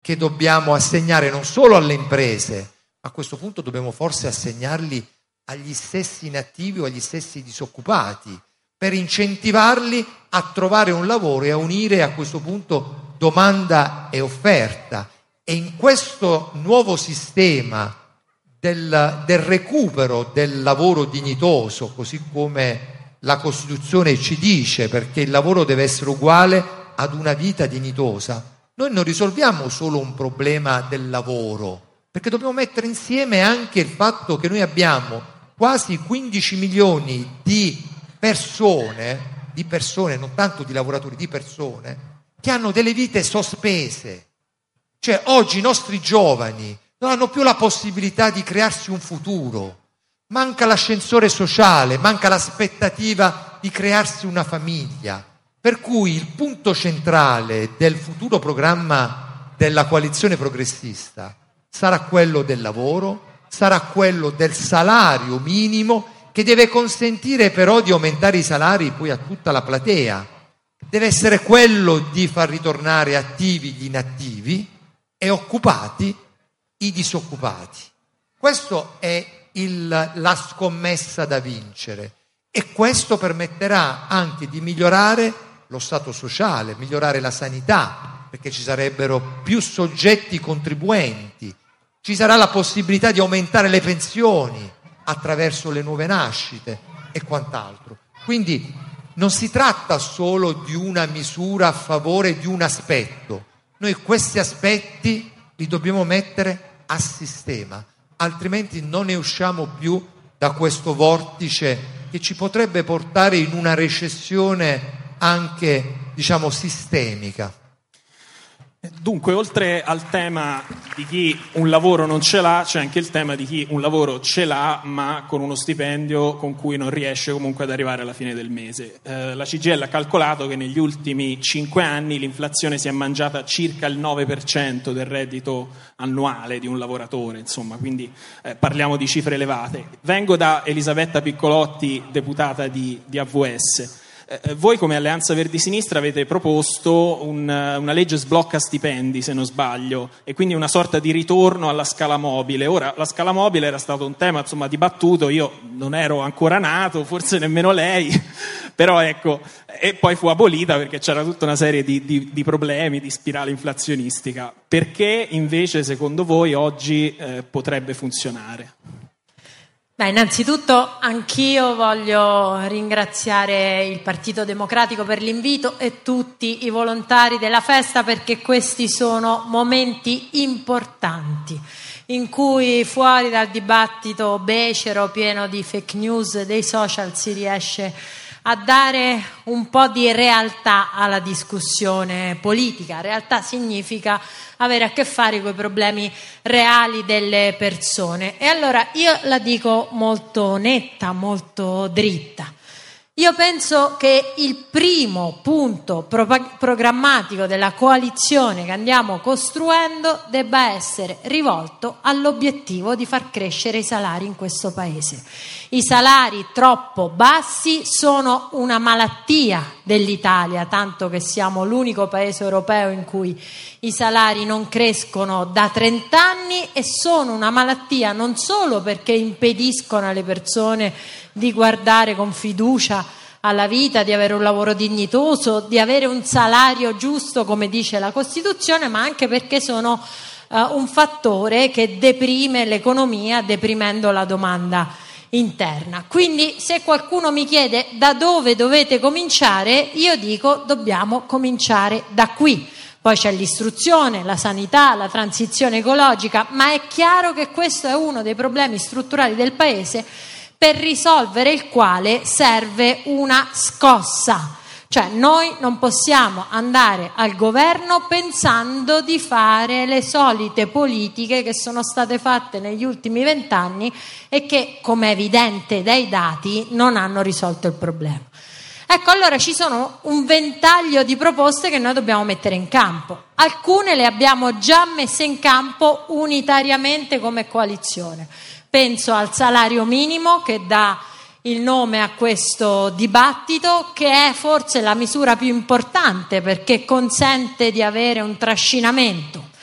che dobbiamo assegnare non solo alle imprese, ma a questo punto dobbiamo forse assegnarli agli stessi inattivi o agli stessi disoccupati, per incentivarli a trovare un lavoro e a unire a questo punto domanda e offerta. E in questo nuovo sistema del recupero del lavoro dignitoso, così come la Costituzione ci dice, perché il lavoro deve essere uguale ad una vita dignitosa, noi non risolviamo solo un problema del lavoro, perché dobbiamo mettere insieme anche il fatto che noi abbiamo quasi 15 milioni di persone, non tanto di lavoratori, di persone, che hanno delle vite sospese. Cioè oggi i nostri giovani non hanno più la possibilità di crearsi un futuro, manca l'ascensore sociale, manca l'aspettativa di crearsi una famiglia, per cui il punto centrale del futuro programma della coalizione progressista sarà quello del lavoro, sarà quello del salario minimo, che deve consentire però di aumentare i salari poi a tutta la platea. Deve essere quello di far ritornare attivi gli inattivi e occupati i disoccupati. Questa è la scommessa da vincere, e questo permetterà anche di migliorare lo stato sociale, migliorare la sanità, perché ci sarebbero più soggetti contribuenti, ci sarà la possibilità di aumentare le pensioni attraverso le nuove nascite e quant'altro. Quindi non si tratta solo di una misura a favore di un aspetto, noi questi aspetti li dobbiamo mettere a sistema, altrimenti non ne usciamo più da questo vortice che ci potrebbe portare in una recessione anche, diciamo, sistemica. Dunque, oltre al tema di chi un lavoro non ce l'ha, c'è anche il tema di chi un lavoro ce l'ha, ma con uno stipendio con cui non riesce comunque ad arrivare alla fine del mese. La CGIL ha calcolato che negli ultimi 5 anni l'inflazione si è mangiata circa il 9% del reddito annuale di un lavoratore, insomma, quindi parliamo di cifre elevate. Vengo da Elisabetta Piccolotti, deputata di AVS. Voi come Alleanza Verdi Sinistra avete proposto una legge sblocca stipendi, se non sbaglio, e quindi una sorta di ritorno alla scala mobile. Ora, la scala mobile era stato un tema, insomma, dibattuto, io non ero ancora nato, forse nemmeno lei, però ecco, e poi fu abolita perché c'era tutta una serie di problemi, di spirale inflazionistica. Perché invece, secondo voi, oggi potrebbe funzionare? Beh, innanzitutto anch'io voglio ringraziare il Partito Democratico per l'invito e tutti i volontari della festa, perché questi sono momenti importanti in cui fuori dal dibattito becero pieno di fake news dei social si riesce a dare un po' di realtà alla discussione politica. Realtà significa avere a che fare con i problemi reali delle persone. E allora io la dico molto netta, molto dritta. Io penso che il primo punto programmatico della coalizione che andiamo costruendo debba essere rivolto all'obiettivo di far crescere i salari in questo Paese. I salari troppo bassi sono una malattia dell'Italia, tanto che siamo l'unico paese europeo in cui i salari non crescono da 30 anni, e sono una malattia non solo perché impediscono alle persone di guardare con fiducia alla vita, di avere un lavoro dignitoso, di avere un salario giusto come dice la Costituzione, ma anche perché sono un fattore che deprime l'economia, deprimendo la domanda interna. Quindi se qualcuno mi chiede da dove dovete cominciare, io dico dobbiamo cominciare da qui. Poi c'è l'istruzione, la sanità, la transizione ecologica, ma è chiaro che questo è uno dei problemi strutturali del Paese, per risolvere il quale serve una scossa. Cioè noi non possiamo andare al governo pensando di fare le solite politiche che sono state fatte negli ultimi 20 anni e che, come è evidente dai dati, non hanno risolto il problema. Ecco, allora ci sono un ventaglio di proposte che noi dobbiamo mettere in campo. Alcune le abbiamo già messe in campo unitariamente come coalizione. Penso al salario minimo, che dà il nome a questo dibattito, che è forse la misura più importante perché consente di avere un trascinamento